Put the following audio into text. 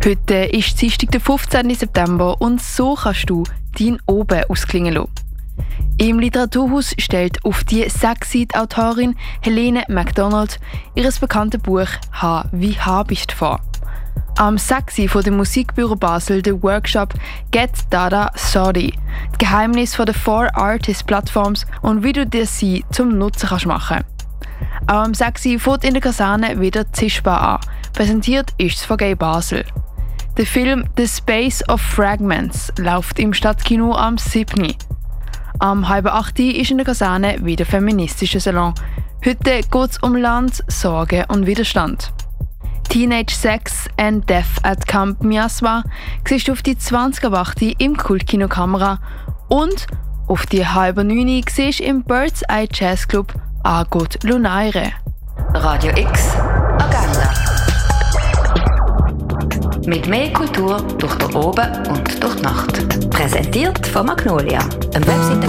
Heute ist Dienstag, der 15. September und so kannst du deinen Oben ausklingen lassen. Im Literaturhaus stellt auf die Sechsseite-Autorin Helene MacDonald ihr bekanntes Buch «H wie H bist» vor. Am 6. von dem Musikbüro Basel der Workshop «Get Dada Sorry» – das Geheimnis der 4 Artist Plattforms und wie du dir sie zum Nutzen machen kannst. Auch am 6. fängt in der Kaserne wieder die Zischbar an. Präsentiert ist es von Gay Basel. Der Film «The Space of Fragments» läuft im Stadtkino am 7. Am 7:30 ist in der Kaserne wieder feministischer Salon. Heute geht es um Land, Sorge und Widerstand. Teenage Sex and Death at Camp Miasma siehst du auf die 20:08 im Kultkino Kamera und auf die 8:30 siehst du im Bird's Eye Jazz Club Agot Lunaire. Radio X Agenda. Mit mehr Kultur durch den Oben und durch die Nacht. Präsentiert von Magnolia, einem Webseite